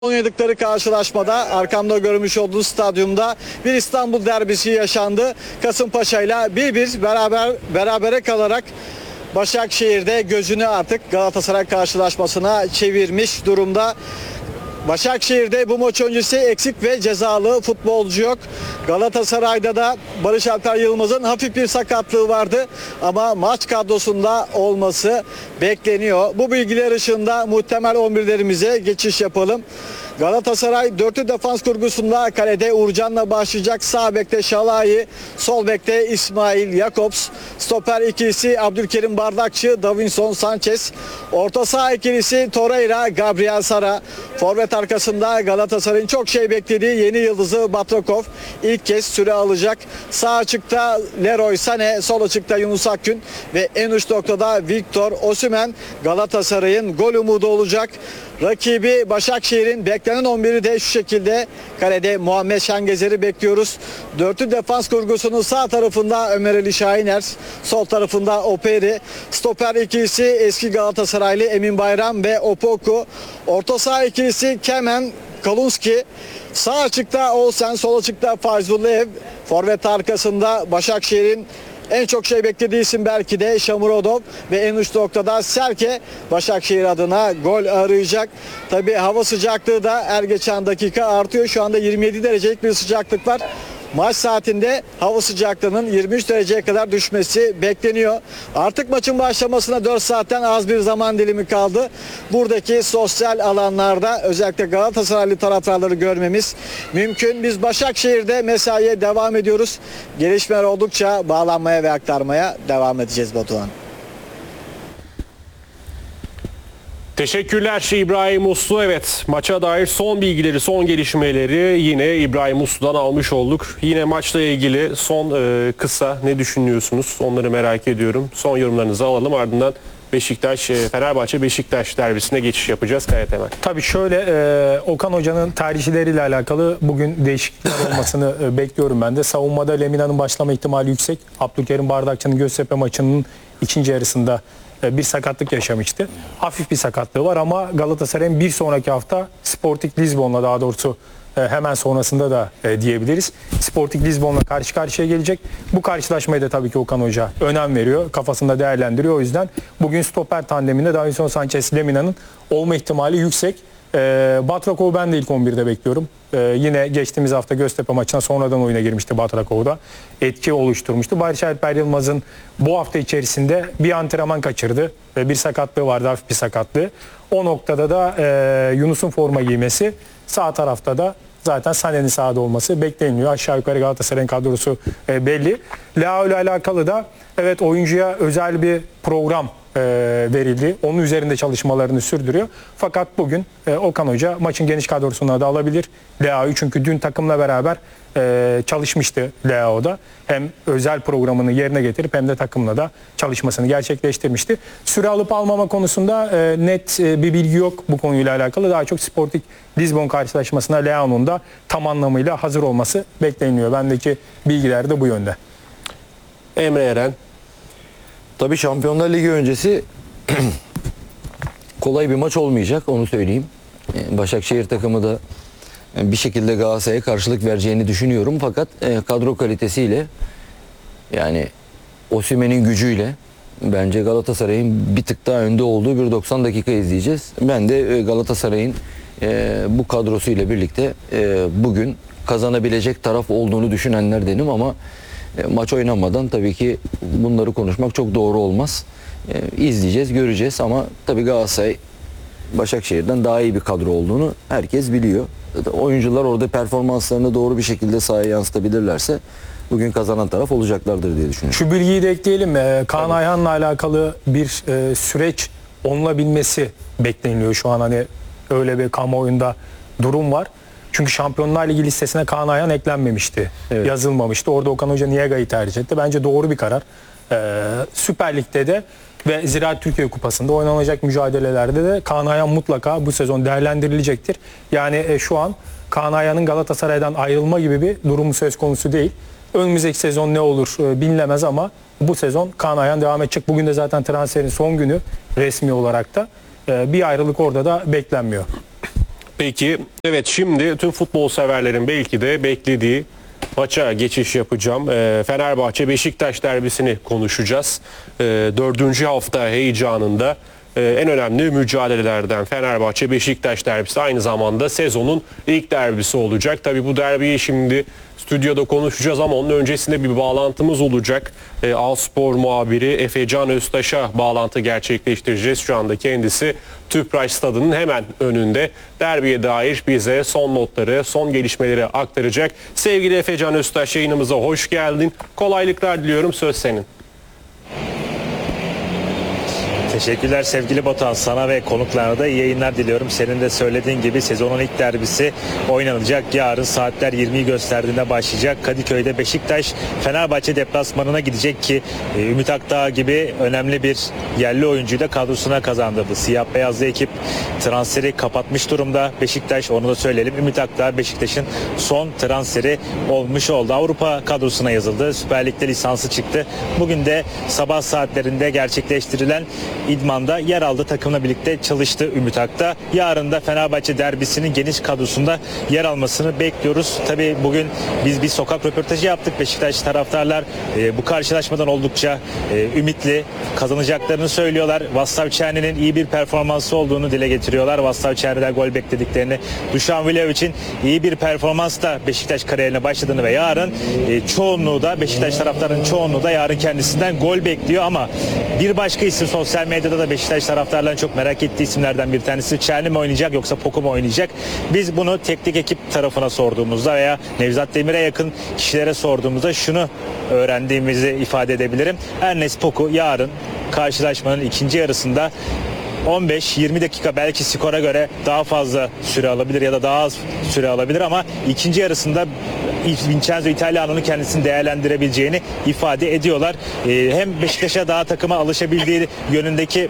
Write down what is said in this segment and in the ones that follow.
Oynadıkları karşılaşmada arkamda görmüş olduğunuz stadyumda bir İstanbul derbisi yaşandı. Kasımpaşa ile 1-1 berabere kalarak Başakşehir'de gözünü artık Galatasaray karşılaşmasına çevirmiş durumda. Başakşehir'de bu maç öncesi eksik ve cezalı futbolcu yok. Galatasaray'da da Barış Alper Yılmaz'ın hafif bir sakatlığı vardı ama maç kadrosunda olması bekleniyor. Bu bilgiler ışığında muhtemel 11'lerimize geçiş yapalım. Galatasaray dörtlü defans kurgusunda kalede Uğurcan'la başlayacak. Sağ bekte Şalai, sol bekte İsmail Jakobs, stoper ikilisi Abdülkerim Bardakçı, Davinson Sanchez, orta saha ikilisi Torreira, Gabriel Sara, forvet arkasında Galatasaray'ın çok beklediği yeni yıldızı Batrakov ilk kez süre alacak. Sağ açıkta Leroy Sané, sol açıkta Yunus Akgün ve en uç noktada Victor Osimhen Galatasaray'ın gol umudu olacak. Rakibi Başakşehir'in beklenen 11'i de şu şekilde. Kalede Muhammed Şengezer'i bekliyoruz. Dörtlü defans kurgusunun sağ tarafında Ömer Ali Şahiner, sol tarafında Operi. Stoper ikilisi eski Galatasaraylı Emin Bayram ve Opoku. Orta saha ikilisi Kemen, Kalunski. Sağ açıkta Olsen, sol açıkta Fayzullaev. Forvet arkasında Başakşehir'in en çok beklediği isim belki de Şamurodov ve en uç noktada Serke Başakşehir adına gol arayacak. Tabii hava sıcaklığı da her geçen dakika artıyor. Şu anda 27 derecelik bir sıcaklık var. Maç saatinde hava sıcaklığının 23 dereceye kadar düşmesi bekleniyor. Artık maçın başlamasına 4 saatten az bir zaman dilimi kaldı. Buradaki sosyal alanlarda özellikle Galatasaraylı taraftarları görmemiz mümkün. Biz Başakşehir'de mesaiye devam ediyoruz. Gelişmeler oldukça bağlanmaya ve aktarmaya devam edeceğiz Batuhan. Teşekkürler İbrahim Uslu. Evet, maça dair son bilgileri, son gelişmeleri yine İbrahim Uslu'dan almış olduk. Yine maçla ilgili son kısa ne düşünüyorsunuz? Onları merak ediyorum. Son yorumlarınızı alalım. Ardından Fenerbahçe Beşiktaş derbisine geçiş yapacağız. Gayet hemen. Tabii şöyle Okan Hoca'nın tercihleriyle alakalı bugün değişiklikler olmasını bekliyorum ben de. Savunmada Lemina'nın başlama ihtimali yüksek. Abdülkerim Bardakçı'nın Göztepe maçının ikinci yarısında bir sakatlık yaşamıştı. Hafif bir sakatlığı var ama Galatasaray'ın bir sonraki hafta Sporting Lisbon'la, daha doğrusu hemen sonrasında da diyebiliriz, Sporting Lisbon'la karşı karşıya gelecek. Bu karşılaşmayı da tabii ki Okan Hoca önem veriyor. Kafasında değerlendiriyor. O yüzden bugün stoper tandeminde Davinson Sanchez Lemina'nın olma ihtimali yüksek. Batrakov'u ben de ilk 11'de bekliyorum. Yine geçtiğimiz hafta Göztepe maçına sonradan oyuna girmişti Batrakov'da. Etki oluşturmuştu. Barış Alper Yılmaz'ın bu hafta içerisinde bir antrenman kaçırdı. Bir sakatlığı vardı, hafif bir sakatlığı. O noktada da Yunus'un forma giymesi, sağ tarafta da zaten Sané'nin sahada olması bekleniyor. Aşağı yukarı Galatasaray'ın kadrosu belli. Leao ile alakalı da evet, oyuncuya özel bir program verildi. Onun üzerinde çalışmalarını sürdürüyor. Fakat bugün Okan Hoca maçın geniş kadrosuna da alabilir Leao'yu. Çünkü dün takımla beraber çalışmıştı Leao'da. Hem özel programını yerine getirip hem de takımla da çalışmasını gerçekleştirmişti. Süre alıp almama konusunda net bir bilgi yok bu konuyla alakalı. Daha çok Sporting Lisbon karşılaşmasına Leao'nun da tam anlamıyla hazır olması bekleniyor. Bendeki bilgiler de bu yönde. Emre Eren. Tabii Şampiyonlar Ligi öncesi kolay bir maç olmayacak, onu söyleyeyim. Başakşehir takımı da bir şekilde Galatasaray'a karşılık vereceğini düşünüyorum. Fakat kadro kalitesiyle, yani Osimhen'in gücüyle bence Galatasaray'ın bir tık daha önde olduğu bir 90 dakika izleyeceğiz. Ben de Galatasaray'ın bu kadrosuyla birlikte bugün kazanabilecek taraf olduğunu düşünenlerdenim ama maç oynanmadan tabii ki bunları konuşmak çok doğru olmaz. İzleyeceğiz, göreceğiz ama tabii Galatasaray Başakşehir'den daha iyi bir kadro olduğunu herkes biliyor. Oyuncular orada performanslarını doğru bir şekilde sahaya yansıtabilirlerse bugün kazanan taraf olacaklardır diye düşünüyorum. Şu bilgiyi de ekleyelim. Kaan Ayhan'la alakalı bir süreç olunabilmesi bekleniyor şu an. Hani öyle bir kamuoyunda durum var. Çünkü Şampiyonlar Ligi listesine Kaan Ayhan eklenmemişti. Evet. Yazılmamıştı. Orada Okan Hoca Niega'yı tercih etti. Bence doğru bir karar. Süper Lig'de de ve Ziraat Türkiye Kupası'nda oynanacak mücadelelerde de Kaan Ayhan mutlaka bu sezon değerlendirilecektir. Yani şu an Kaan Ayhan'ın Galatasaray'dan ayrılma gibi bir durumu söz konusu değil. Önümüzdeki sezon ne olur bilinemez ama bu sezon Kaan Ayhan devam edecek. Bugün de zaten transferin son günü resmi olarak da bir ayrılık orada da beklenmiyor. Peki, evet, şimdi tüm futbol severlerin belki de beklediği maça geçiş yapacağım. Fenerbahçe-Beşiktaş derbisini konuşacağız. 4. hafta heyecanında en önemli mücadelelerden Fenerbahçe-Beşiktaş derbisi aynı zamanda sezonun ilk derbisi olacak. Tabii bu derbiyi şimdi stüdyoda konuşacağız ama onun öncesinde bir bağlantımız olacak. Alspor muhabiri Efecan Öztaş'a bağlantı gerçekleştireceğiz. Şu anda kendisi Tüpraş Stadı'nın hemen önünde. Derbiye dair bize son notları, son gelişmeleri aktaracak. Sevgili Efecan Öztaş, yayınımıza hoş geldin. Kolaylıklar diliyorum, söz senin. Teşekkürler sevgili Batuhan, sana ve konuklarına da iyi yayınlar diliyorum. Senin de söylediğin gibi sezonun ilk derbisi oynanacak. Yarın saatler 20'yi gösterdiğinde başlayacak. Kadıköy'de Beşiktaş Fenerbahçe deplasmanına gidecek ki Ümit Akdağ gibi önemli bir yerli oyuncuyu da kadrosuna kazandırdı. Siyah beyazlı ekip transferi kapatmış durumda. Beşiktaş, onu da söyleyelim, Ümit Akdağ Beşiktaş'ın son transferi olmuş oldu. Avrupa kadrosuna yazıldı. Süper Lig'de lisansı çıktı. Bugün de sabah saatlerinde gerçekleştirilen İdman'da yer aldı. Takımla birlikte çalıştı Ümit Akdağ. Yarın da Fenerbahçe derbisinin geniş kadrosunda yer almasını bekliyoruz. Tabii bugün biz bir sokak röportajı yaptık. Beşiktaş taraftarlar bu karşılaşmadan oldukça ümitli, kazanacaklarını söylüyorlar. Vaslav Černi'nin iyi bir performansı olduğunu dile getiriyorlar. Vaslav Černi'den gol beklediklerini, Dušan Vlahovic'in iyi bir performansla Beşiktaş kariyerine başladığını ve yarın çoğunluğu da, Beşiktaş taraftarının çoğunluğu da yarın kendisinden gol bekliyor ama bir başka isim sosyal medyada da Beşiktaş taraftarlarının çok merak ettiği isimlerden bir tanesi. Černi mi oynayacak yoksa Poku mu oynayacak? Biz bunu teknik ekip tarafına sorduğumuzda veya Nevzat Demir'e yakın kişilere sorduğumuzda şunu öğrendiğimizi ifade edebilirim. Ernest Poku yarın karşılaşmanın ikinci yarısında 15-20 dakika, belki skora göre daha fazla süre alabilir ya da daha az süre alabilir ama ikinci yarısında Vincenzo Italiano'nun kendisini değerlendirebileceğini ifade ediyorlar. Hem Beşiktaş'a daha takıma alışabildiği yönündeki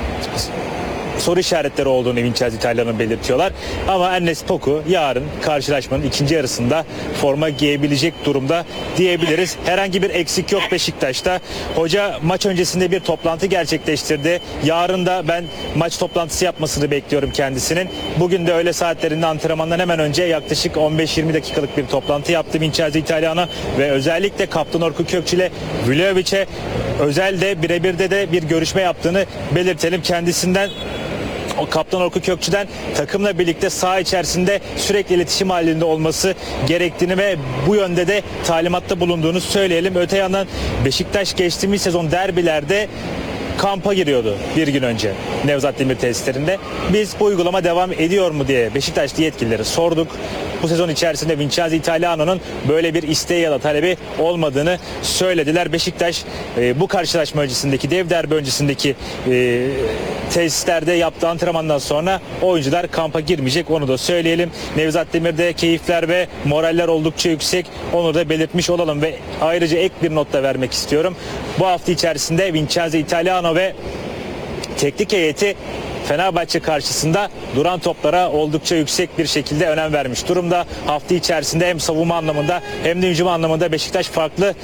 soru işaretleri olduğunu Vincenzo Italiano'nun belirtiyorlar. Ama Ernest Poku yarın karşılaşmanın ikinci yarısında forma giyebilecek durumda diyebiliriz. Herhangi bir eksik yok Beşiktaş'ta. Hoca maç öncesinde bir toplantı gerçekleştirdi. Yarın da ben maç toplantısı yapmasını bekliyorum kendisinin. Bugün de öğle saatlerinde antrenmandan hemen önce yaklaşık 15-20 dakikalık bir toplantı yaptı Vincenzo Italiano ve özellikle kaptan Orkun Kökçü ile Vlahovic'e özelde birebirde de bir görüşme yaptığını belirtelim. Kendisinden, o kaptan Orkun Kökçü'den takımla birlikte saha içerisinde sürekli iletişim halinde olması gerektiğini ve bu yönde de talimatta bulunduğunu söyleyelim. Öte yandan Beşiktaş geçtiğimiz sezon derbilerde kampa giriyordu bir gün önce Nevzat Demir tesislerinde. Biz bu uygulama devam ediyor mu diye Beşiktaşlı yetkilileri sorduk. Bu sezon içerisinde Vincenzo Italiano'nun böyle bir isteği ya da talebi olmadığını söylediler. Beşiktaş bu karşılaşma öncesindeki, dev derbi öncesindeki tesislerde yaptığı antrenmandan sonra oyuncular kampa girmeyecek, onu da söyleyelim. Nevzat Demir'de keyifler ve moraller oldukça yüksek, onu da belirtmiş olalım ve ayrıca ek bir not da vermek istiyorum. Bu hafta içerisinde Vincenzo Italiano ve teknik heyeti Fenerbahçe karşısında duran toplara oldukça yüksek bir şekilde önem vermiş durumda. Hafta içerisinde hem savunma anlamında hem de hücum anlamında Beşiktaş farklı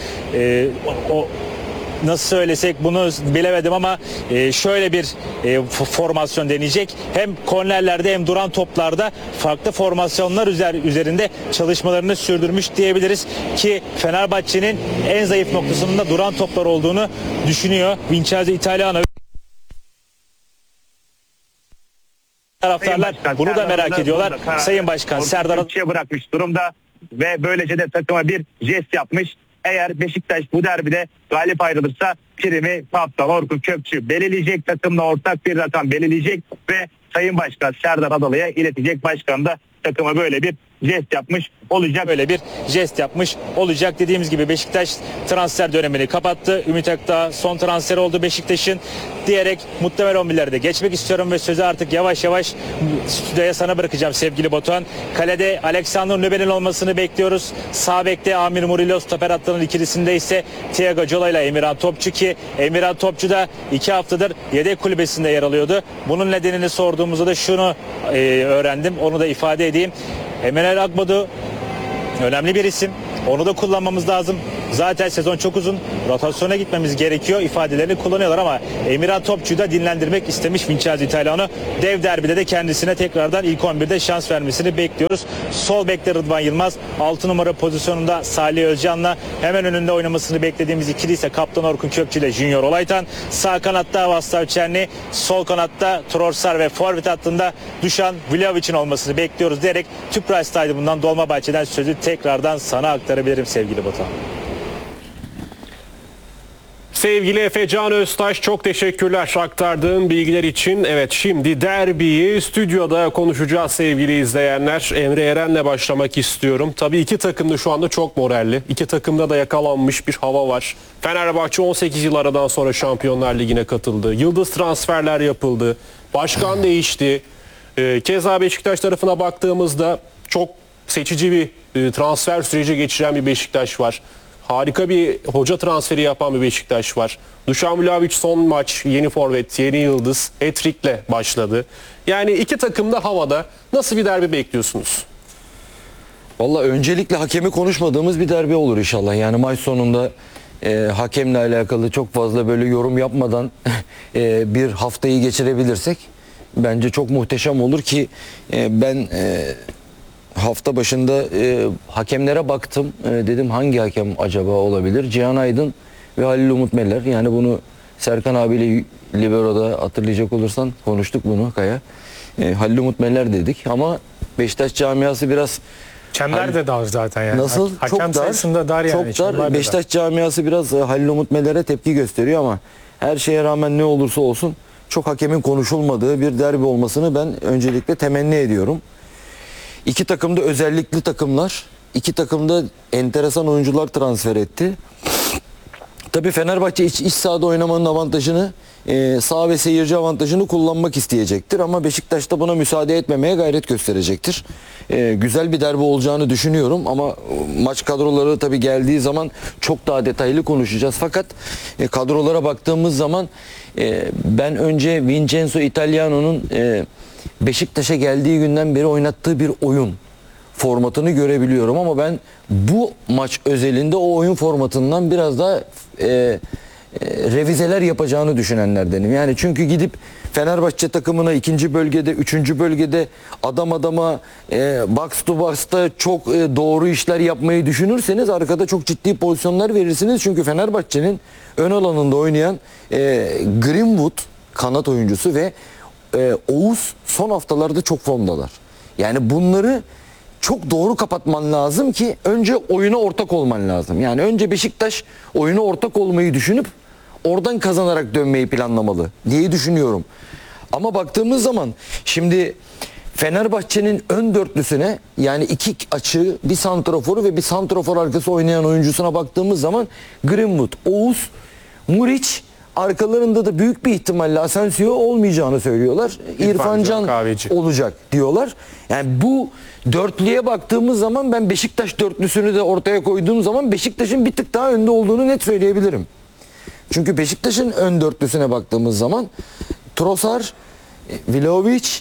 nasıl söylesek bunu bilemedim ama şöyle bir formasyon deneyecek. Hem kornerlerde hem duran toplarda farklı formasyonlar üzerinde çalışmalarını sürdürmüş diyebiliriz ki Fenerbahçe'nin en zayıf noktasının da duran toplar olduğunu düşünüyor Vincenzo Italiano. Taraftarlar bunu da merak ediyorlar. Sayın Başkan Serdar bırakmış durumda ve böylece de takıma bir jest yapmış. Eğer Beşiktaş bu derbide galip ayrılırsa primi kaptan Orkun Kökçü belirleyecek, takımla ortak bir rakam belirleyecek ve Sayın Başkan Serdar Adalı'ya iletecek. Başkan da takıma böyle bir jest yapmış olacak. Böyle bir jest yapmış olacak. Dediğimiz gibi Beşiktaş transfer dönemini kapattı. Ümit Akdağ son transferi oldu Beşiktaş'ın diyerek muhtemel 11'lerde geçmek istiyorum ve sözü artık yavaş yavaş stüdyoya sana bırakacağım sevgili Batuhan. Kalede Alexander Nübel'in olmasını bekliyoruz. Sağ bekte Amir Murillo, stoper hattının ikilisinde ise Thiago Jola ile Emirhan Topçu ki Emirhan Topçu da 2 haftadır yedek kulübesinde yer alıyordu. Bunun nedenini sorduğumuzda da şunu öğrendim. Onu da ifade edeyim. Emmanuel Agbodu önemli bir isim. Onu da kullanmamız lazım. Zaten sezon çok uzun, rotasyona gitmemiz gerekiyor ifadelerini kullanıyorlar ama Emirhan Topçu'yu da dinlendirmek istemiş Vincenzo Italiano. Dev derbide de kendisine tekrardan ilk 11'de şans vermesini bekliyoruz. Sol bekte Rıdvan Yılmaz, 6 numara pozisyonunda Salih Özcan'la hemen önünde oynamasını beklediğimiz ikili ise Kaptan Orkun Kökçü ile Junior Olaytan. Sağ kanatta Vaslav Çerni, sol kanatta Trossard ve forvet hattında Dušan Vlahovic'in olmasını bekliyoruz diyerek Tüpraş Stadyumundan Dolmabahçe'den sözü tekrardan sana aktarabilirim sevgili Batuhan. Sevgili Efecan Öztaş, çok teşekkürler aktardığın bilgiler için. Evet, şimdi derbiyi stüdyoda konuşacağız sevgili izleyenler. Emre Eren'le başlamak istiyorum. Tabii iki takım da şu anda çok moralli. İki takımda da yakalanmış bir hava var. Fenerbahçe 18 yıl aradan sonra Şampiyonlar Ligi'ne katıldı. Yıldız transferler yapıldı. Başkan değişti. Keza Beşiktaş tarafına baktığımızda çok seçici bir transfer süreci geçiren bir Beşiktaş var. Harika bir hoca transferi yapan bir Beşiktaş var. Dušan Vlahović son maç yeni forvet, yeni yıldız, hat-trick'le başladı. Yani iki takım da havada. Nasıl bir derbi bekliyorsunuz? Valla öncelikle hakemi konuşmadığımız bir derbi olur inşallah. Yani maç sonunda hakemle alakalı çok fazla böyle yorum yapmadan bir haftayı geçirebilirsek bence çok muhteşem olur ki ben hafta başında hakemlere baktım. Dedim hangi hakem acaba olabilir? Cihan Aydın ve Halil Umut Meler. Yani bunu Serkan abiyle Libero'da hatırlayacak olursan konuştuk bunu Kaya. Halil Umut Meler dedik ama Beşiktaş camiası biraz Çember de dar zaten yani. nasıl? Hakem Çok dar. sayısında dar yani. Çok Çember dar. de Beşiktaş camiası biraz Halil Umut Meler'e tepki gösteriyor ama her şeye rağmen ne olursa olsun çok hakemin konuşulmadığı bir derbi olmasını ben öncelikle temenni ediyorum. İki takım da özellikli takımlar. İki takım da enteresan oyuncular transfer etti. Tabii Fenerbahçe iç sahada oynamanın avantajını, sağ ve seyirci avantajını kullanmak isteyecektir. Ama Beşiktaş da buna müsaade etmemeye gayret gösterecektir. Güzel bir derbi olacağını düşünüyorum ama maç kadroları tabii geldiği zaman çok daha detaylı konuşacağız. Fakat kadrolara baktığımız zaman ben önce Vincenzo Italiano'nun Beşiktaş'a geldiği günden beri oynattığı bir oyun formatını görebiliyorum ama ben bu maç özelinde o oyun formatından biraz daha revizeler yapacağını düşünenlerdenim. Yani çünkü gidip Fenerbahçe takımına ikinci bölgede, üçüncü bölgede adam adama box to box'ta çok doğru işler yapmayı düşünürseniz arkada çok ciddi pozisyonlar verirsiniz. Çünkü Fenerbahçe'nin ön alanında oynayan Greenwood kanat oyuncusu ve Oğuz son haftalarda çok formdalar. Yani bunları çok doğru kapatman lazım ki önce oyuna ortak olman lazım. Yani önce Beşiktaş oyuna ortak olmayı düşünüp oradan kazanarak dönmeyi planlamalı diye düşünüyorum. Ama baktığımız zaman şimdi Fenerbahçe'nin ön dörtlüsüne yani iki açığı, bir santraforu ve bir santrafor arkası oynayan oyuncusuna baktığımız zaman Greenwood, Oğuz, Muriç, arkalarında da büyük bir ihtimalle Asensio olmayacağını söylüyorlar. İrfan Can Kahveci olacak diyorlar. Yani bu dörtlüye baktığımız zaman ben Beşiktaş dörtlüsünü de ortaya koyduğum zaman Beşiktaş'ın bir tık daha önde olduğunu net söyleyebilirim. Çünkü Beşiktaş'ın ön dörtlüsüne baktığımız zaman Trossard, Vlahović,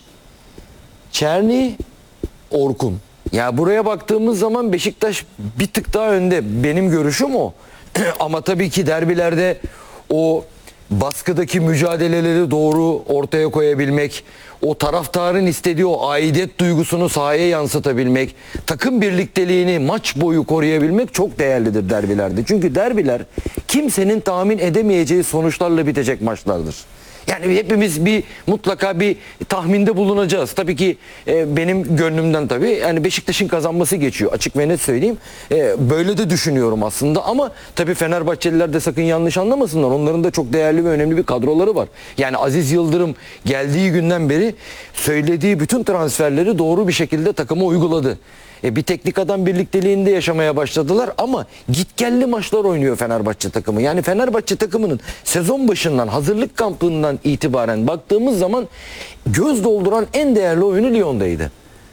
Çerni, Orkun. Ya buraya baktığımız zaman Beşiktaş bir tık daha önde. Benim görüşüm o. Ama tabii ki derbilerde o baskıdaki mücadeleleri doğru ortaya koyabilmek, o taraftarın istediği o aidiyet duygusunu sahaya yansıtabilmek, takım birlikteliğini maç boyu koruyabilmek çok değerlidir derbilerde. Çünkü derbiler kimsenin tahmin edemeyeceği sonuçlarla bitecek maçlardır. Yani hepimiz mutlaka bir tahminde bulunacağız. Tabii ki benim gönlümden tabii yani Beşiktaş'ın kazanması geçiyor. Açık ve net söyleyeyim. Böyle de düşünüyorum aslında ama tabii Fenerbahçeliler de sakın yanlış anlamasınlar. Onların da çok değerli ve önemli bir kadroları var. Yani Aziz Yıldırım geldiği günden beri söylediği bütün transferleri doğru bir şekilde takıma uyguladı. Bir teknik adam birlikteliğinde yaşamaya başladılar ama gitgelli maçlar oynuyor Fenerbahçe takımı. Yani Fenerbahçe takımının sezon başından, hazırlık kampından itibaren baktığımız zaman göz dolduran en değerli oyunu Lyon'daydı.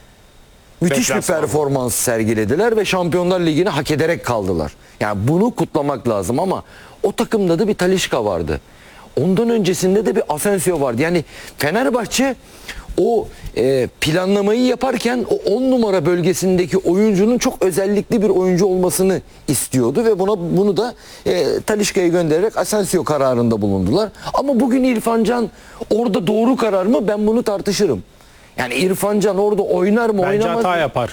Müthiş bir performans sergilediler ve Şampiyonlar Ligi'ni hak ederek kaldılar. Yani bunu kutlamak lazım ama o takımda da bir Talisca vardı. ondan öncesinde de bir Asensio vardı. Yani Fenerbahçe o planlamayı yaparken o 10 numara bölgesindeki oyuncunun çok özellikli bir oyuncu olmasını istiyordu ve bunu da Talisca'ya göndererek Asensio kararında bulundular. Ama bugün İrfan Can orada doğru karar mı? Ben bunu tartışırım. Yani İrfan Can orada oynar mı Bence oynamaz hata mı? yapar.